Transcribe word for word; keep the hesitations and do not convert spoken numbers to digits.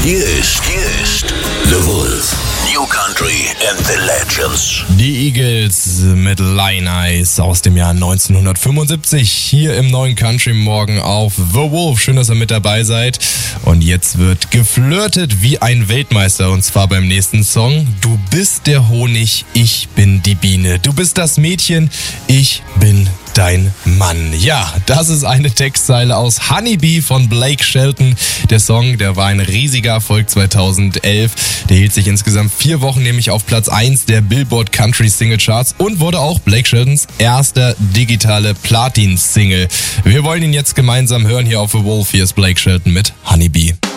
Hier ist, hier ist The Wolf. New Country and the Legends. Die Eagles mit Lion Eyes aus dem Jahr neunzehnhundertfünfundsiebzig hier im neuen Country Morgen auf The Wolf. Schön, dass ihr mit dabei seid. Und jetzt wird geflirtet wie ein Weltmeister, und zwar beim nächsten Song. Du bist der Honig, ich bin die Biene. Du bist das Mädchen, ich bin dein Mann. Ja, das ist eine Textzeile aus Honeybee von Blake Shelton. Der Song, der war ein riesiger Erfolg zweitausendelf. Der hielt sich insgesamt vier Wochen nämlich auf Platz eins der Billboard Country Single Charts und wurde auch Blake Sheltons erster digitale Platin-Single. Wir wollen ihn jetzt gemeinsam hören hier auf The Wolf. Hier ist Blake Shelton mit Honeybee.